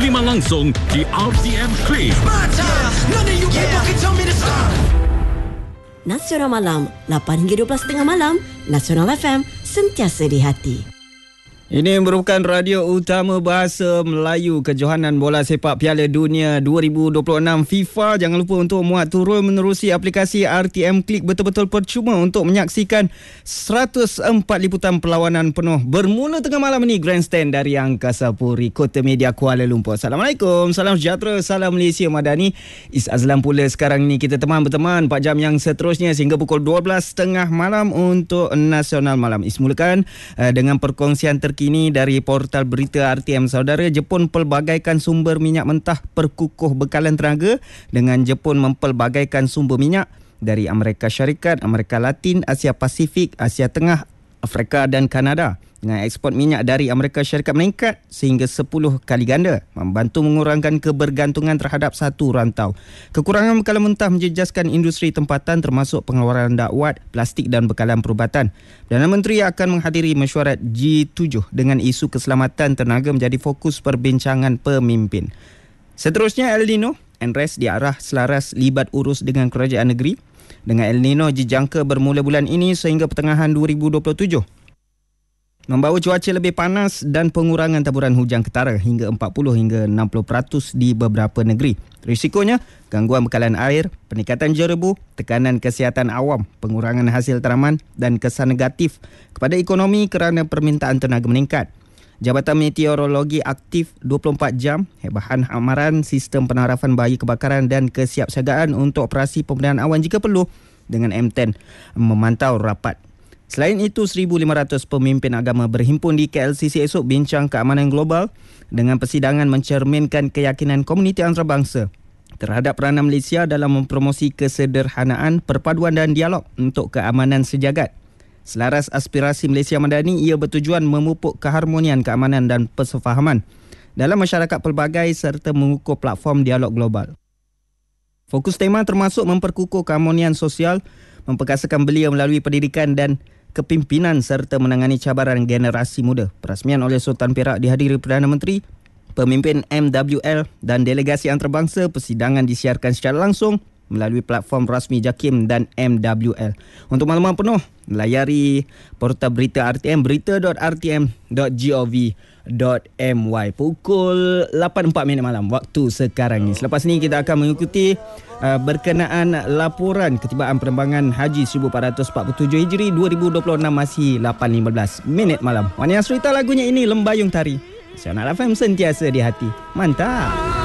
terima langsung di RTM Click. Nasional Malam, 8 hingga 12.30 malam, Nasional FM, sentiasa di hati. Ini merupakan radio utama bahasa Melayu kejohanan bola sepak Piala Dunia 2026 FIFA. Jangan lupa untuk muat turun menerusi aplikasi RTM Click. Betul-betul percuma untuk menyaksikan 104 liputan perlawanan penuh. Bermula tengah malam ini Grandstand dari Angkasa Puri, Kota Media Kuala Lumpur. Assalamualaikum, salam sejahtera, salam Malaysia Madani. Is Azlan pula sekarang ni kita berteman 4 jam yang seterusnya sehingga pukul 12.30 malam untuk Nasional Malam. Is mulakan dengan perkongsian terkini dari portal berita RTM. Saudara, Jepun pelbagaikan sumber minyak mentah perkukuh bekalan tenaga dengan Jepun mempelbagaikan sumber minyak dari Amerika Syarikat, Amerika Latin, Asia Pasifik, Asia Tengah, Afrika dan Kanada. Dengan ekspor minyak dari Amerika Syarikat meningkat sehingga 10 kali ganda, membantu mengurangkan kebergantungan terhadap satu rantau. Kekurangan bekalan mentah menjejaskan industri tempatan termasuk pengeluaran dakwat, plastik dan bekalan perubatan. Perdana Menteri akan menghadiri mesyuarat G7 dengan isu keselamatan tenaga menjadi fokus perbincangan pemimpin. Seterusnya, El Nino, NRES diarah selaras libat urus dengan kerajaan negeri. Dengan El Nino dijangka bermula bulan ini sehingga pertengahan 2027. Membawa cuaca lebih panas dan pengurangan taburan hujan ketara hingga 40 hingga 60% di beberapa negeri. Risikonya, gangguan bekalan air, peningkatan jerebu, tekanan kesihatan awam, pengurangan hasil tanaman dan kesan negatif kepada ekonomi kerana permintaan tenaga meningkat. Jabatan Meteorologi aktif 24 jam, bahan amaran sistem penarafan bahaya kebakaran dan kesiapsiagaan untuk operasi pembinaan awan jika perlu dengan M10 memantau rapat. Selain itu, 1,500 pemimpin agama berhimpun di KLCC esok bincang keamanan global dengan persidangan mencerminkan keyakinan komuniti antarabangsa terhadap peranan Malaysia dalam mempromosi kesederhanaan, perpaduan dan dialog untuk keamanan sejagat. Selaras aspirasi Malaysia Madani, ia bertujuan memupuk keharmonian, keamanan dan persefahaman dalam masyarakat pelbagai serta mengukuh platform dialog global. Fokus tema termasuk memperkukuh keharmonian sosial, memperkasakan belia melalui pendidikan dan kepimpinan serta menangani cabaran generasi muda. Perasmian oleh Sultan Perak dihadiri Perdana Menteri, pemimpin MWL dan delegasi antarabangsa. Persidangan disiarkan secara langsung melalui platform rasmi JAKIM dan MWL. Untuk makluman penuh, layari portal berita RTM, berita.rtm.gov.my. Pukul 8.04 malam waktu sekarang ni. Selepas ni kita akan mengikuti berkenaan laporan ketibaan penerbangan Haji 1447 Hijri 2026 masih 8.15 malam. Wani Asrita lagunya ini Lembayung Tari. Nasional FM sentiasa di hati. Mantap.